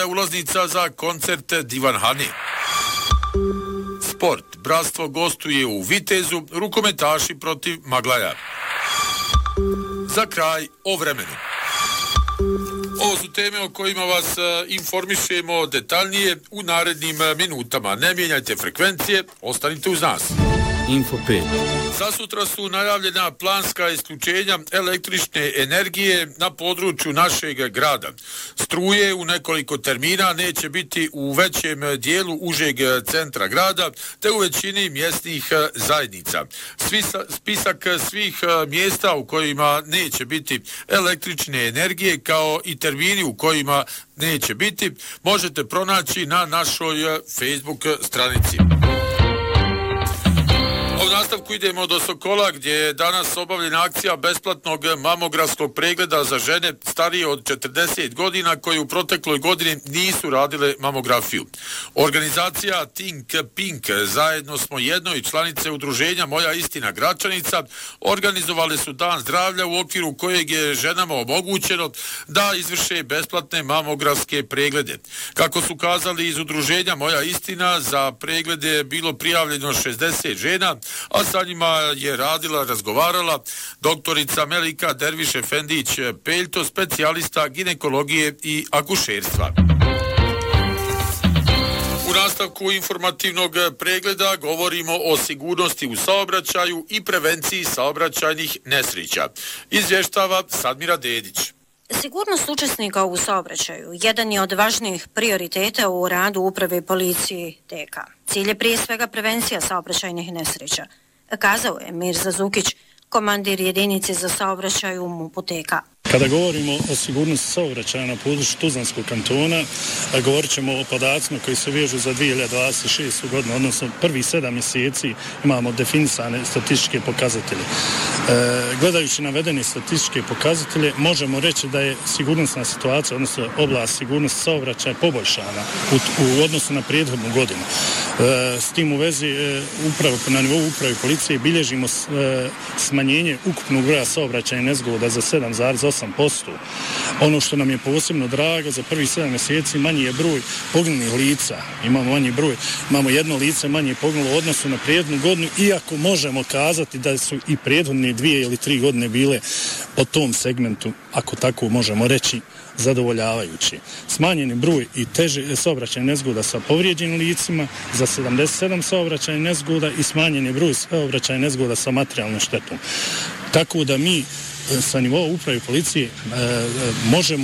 ulaznica za koncert Divan Hani. Sport. Bratstvo gostuje u Vitezu, rukometaši protiv Maglaja. Za kraj o vremenu. Ovo su teme o kojima vas informišemo detaljnije u narednim minutama. Ne mijenjajte frekvencije, ostanite uz nas. Info 5. Za sutra su najavljena planska isključenja električne energije na području našeg grada. Struje u nekoliko termina neće biti u većem dijelu užeg centra grada te u većini mjesnih zajednica. Spisak svih mjesta u kojima neće biti električne energije kao i termini u kojima neće biti možete pronaći na našoj Facebook stranici. U nastavku idemo do Sokola gdje je danas obavljena akcija besplatnog mamografskog pregleda za žene starije od 40 godina koje u protekloj godini nisu radile mamografiju. Organizacija Think Pink zajedno smo jedno i članice udruženja Moja istina Gračanica organizovali su dan zdravlja u okviru kojeg je ženama omogućeno da izvrše besplatne mamografske preglede. Kako su kazali iz udruženja Moja istina, za preglede je bilo prijavljeno 60 žena, a sa njima je radila, razgovarala doktorica Melika Derviš Efendić Peljto, specijalista ginekologije i akušerstva. U nastavku informativnog pregleda govorimo o sigurnosti u saobraćaju i prevenciji saobraćajnih nesreća. Izvještava Sadmira Dedić. Sigurnost učesnika u saobraćaju jedan je od važnijih prioriteta u radu uprave policije TK. Cilj je prije svega prevencija saobraćajnih nesreća, kazao je Mirza Zukić, komandir jedinice za saobraćaj u MUP-u TK. Kada govorimo o sigurnosti saobraćaja na području Tuzlanskog kantona, govorit ćemo o podacima koji se vežu za 2026. godinu, odnosno prvih 7 mjeseci imamo definisane statističke pokazatelje. Gledajući navedene statističke pokazatelje, možemo reći da je sigurnosna situacija, odnosno oblast sigurnosti saobraćaja poboljšana u odnosu na prethodnu godinu. S tim u vezi na nivou uprave policije bilježimo smanjenje ukupnog broja saobraćajnih nezgoda za 7,8%. Ono što nam je posebno drago, za prvih 7 mjeseci manji je broj poginulih lica. Imamo jedno lice manje poginulo u odnosu na prethodnu godinu, iako možemo kazati da su i prethodne 2 ili 3 godine bile po tom segmentu, ako tako možemo reći, zadovoljavajući. Smanjeni broj i teže saobraćajnih nezgoda sa povrijeđenim licima za 77 saobraćajnih nezgoda i smanjeni broj saobraćajnih nezgoda sa materijalnom štetom. Tako da mi sa nivoa uprave policije možemo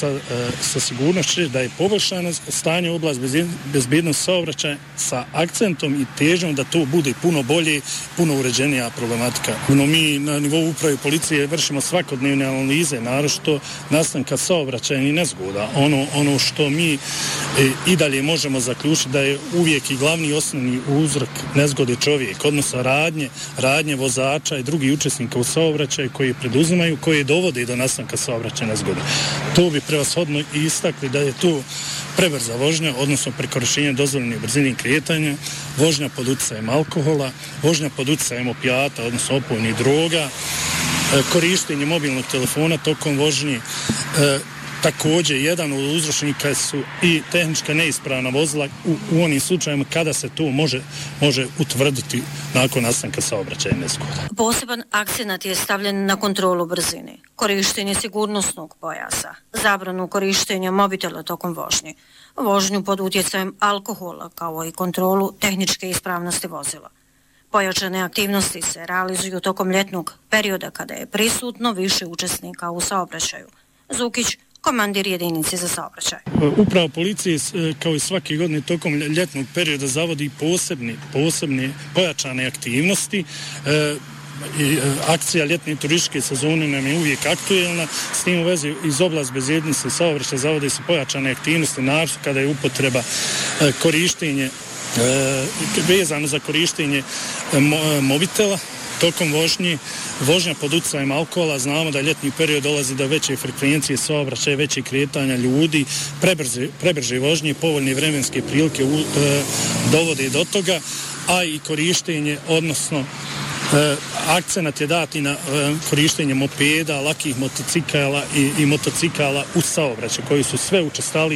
sa sigurnošću da je poboljšano stanje u oblast bezbednosti saobraćaja sa akcentom i težnjom da to bude puno bolje, puno uređenija problematika. No, mi na nivou uprave policije vršimo svakodnevne analize, naročito nastanka saobraćajnih nezgoda. Ono što mi i dalje možemo zaključiti da je uvijek i glavni osnovni uzrok nezgode čovjek, odnosno radnje vozača i drugih učesnika u saobraćaju koji preduzimaju, koje dovode do nastanka saobraćajne nezgode. To bi prevashodno i istakli da je to prebrza vožnja, odnosno prekoračenje dozvoljene brzine kretanja, vožnja pod utjecajem alkohola, vožnja pod utjecajem opijata, odnosno opojnih droga, korištenje mobilnog telefona tokom vožnje. Također, jedan od uzročnika su i tehnička neispravna vozila u onim slučajima kada se to može utvrditi nakon nastanka saobraćajne nezgode. Poseban akcenat je stavljen na kontrolu brzine, korištenje sigurnosnog pojasa, zabranu korištenja mobitela tokom vožnje, vožnju pod utjecajem alkohola kao i kontrolu tehničke ispravnosti vozila. Pojačane aktivnosti se realizuju tokom ljetnog perioda kada je prisutno više učesnika u saobraćaju. Zukić, komandir jedinice za saobraćaj. Uprava policije kao i svake godine tokom ljetnog perioda zavodi posebne pojačane aktivnosti. Akcija ljetne turističke sezone nam je uvijek aktuelna. S tim u vezi iz oblasti bezbednosti saobraćaja zavode se pojačane aktivnosti, naročito kada je upotreba korištenje vezano za korištenje mobitela tokom vožnja pod utjecajem alkohola. Znamo da ljetni period dolazi do veće frekvencije saobraćaja, veće kretanja ljudi, prebrže vožnje, povoljne vremenske prilike dovode do toga, a i korištenje, odnosno akcenat je dati na korištenje mopeda, lakih motocikala i motocikala u saobraćaju, koji su sve učestali